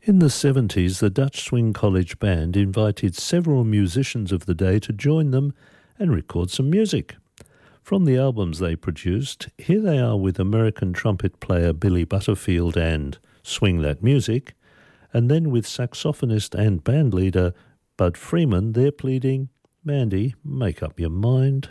In the 70s, the Dutch Swing College Band invited several musicians of the day to join them and record some music. From the albums they produced, here they are with American trumpet player Billy Butterfield and Swing That Music, and then with saxophonist and bandleader Bud Freeman, they're pleading, "Mandy, make up your mind."